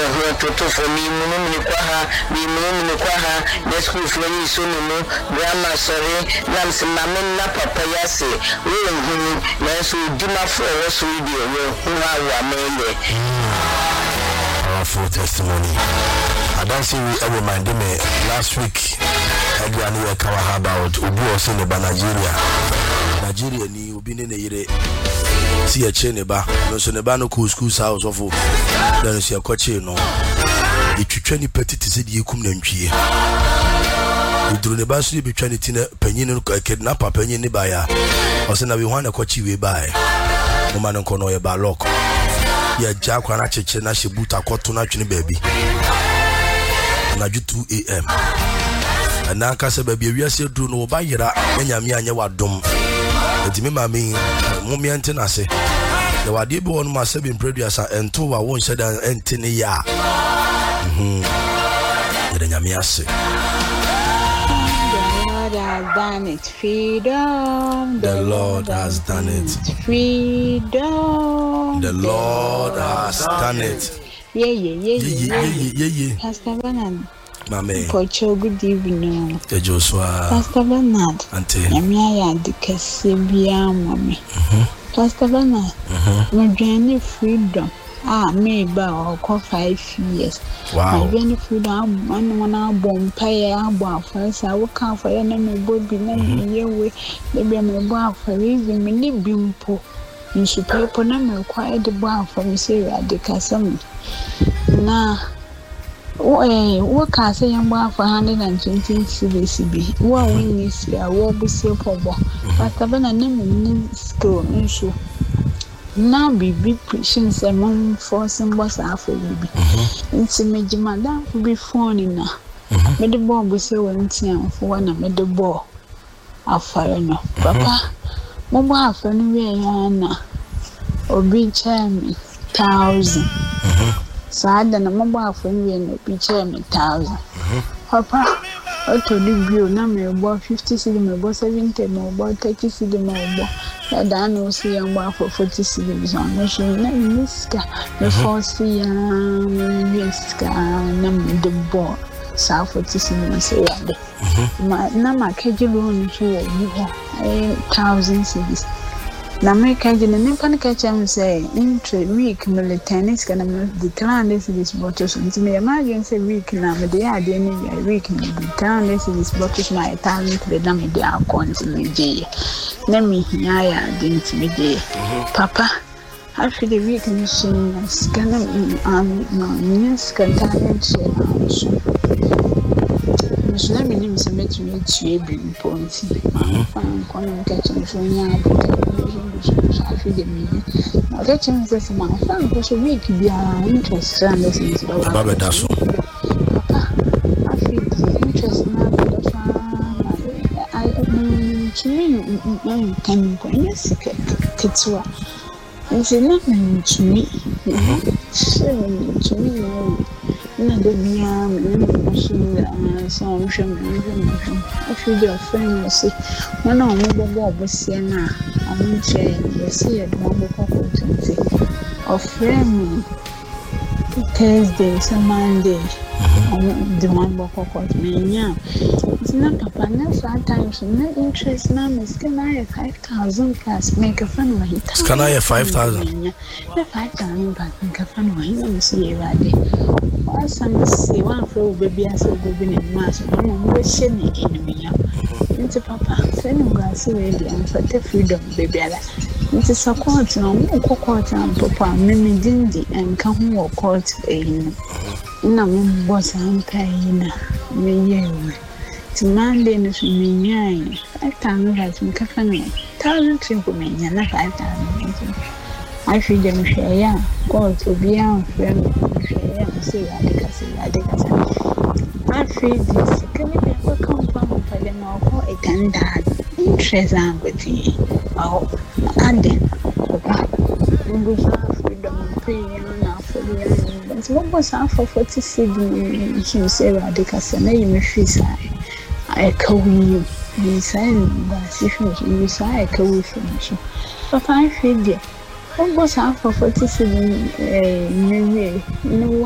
who to for me, Munum, the school for you, Sunumu, Grandma, sorry, Nancy, Mamma, Papa, Yassi, William, Nancy, Dima for us radio, who are made. Powerful testimony. I don't see we ever mind me last week. I got a cover about Ubu or Seneba, Nigeria, ni Ubin in the Yere. See a cheneba, no Sonebano school's house of then is your coche no. If you train petty to see you come and cheer. You do the bus be trying to penny kidnap a penny buyer. Or send a one a coche we buy. No man on Konoya Balok. Ya Jack Wanache na she boot a cotton baby. And I do 2 a.m. And now Casa baby, we are still doing no by yera, and Yamia wa dum. The Mima mean, Mummy and Tenase. The Wadibu on my 7 previous and 2 I won't say that and 10 a year. The Yamiase. The Lord has done it. Freedom. The Lord has done it. Freedom. The Lord has done it. Yeah. Pastor Bernard. Mame. Pocho, good evening. Joshua. Pastor Bernard. Auntie. Yamia the Cassibia, mommy. Pastor Bernard. My journey freedom. Maybe I'll call 5 years. Wow. My journey freedom. One album, pay album first. I will come for any body, no way. Maybe I'm a bar for even many bimpo. You should pay for them required the bar for me, Sarah de Cassam. Now, what can I say? I'm bar for 120 CBCB. What we need to I will be safe for both. But I've been a name in school, issue. Now be preaching some forcing boss after baby. It's a major madam who be phone now. Made the ball be so empty for one and made the ball. I fire no. Papa, Mama, for anyway, or be charming 1,000. So I done a mobile for me and be charming 1,000. Papa, I told you, number about 50 cediments, about 70, about 30 cediments. That I know see young boy for 40 cediments on the show. Let me risk the first risk number the ball. South 40 cediments. My number can't you run to 1,000 cities. Now, make a Nippon catch and say, intra week, militanis can decline this bottles. And to me, imagine say week now, the idea any week, decline this bottles my talent to the dummy they are constantly. Let me hear, didn't me, dear. Papa, after the week, machine, scan yes, can talent. Let me name some meet you being pointy. I'm calling catching for I feel the meaning. Now, that changes this man. I was a week be interest and this is Papa, I feel the interest now. I to me, can go in a secret. It's nothing to me. To me, the some I feel your friend will say, when I move was Siena, I won't say, you see it, one of friend Thursday, some Monday, the one book of me. It's not Papa, that's 5 times, no interest now, Miss Canaya 5,000 plus make a fun of it. Canaya 5,000. 5,000 but make a fun of him, see you right. Some say one for baby as a good in mass, one more shinny in me. Into Papa, sending glass ready and for the freedom, baby. It is a quarter, no quarter, and Papa, Mimi Dindy, and come more court in. No boss, I'm paying me. To Monday, me, 5,000 has been café, 1,000 simple men, and 5,000. I feel them share, God to be our friend. Say, I feel this. Can you be welcome for them all? A tender interest and with you. Oh, and then, we have freedom of paying now for the but what was half for 40 cities? You say, Radicus, and then you may feel I call you. You say, you say, I call you from you. But I feel it. What was half for 40 cities?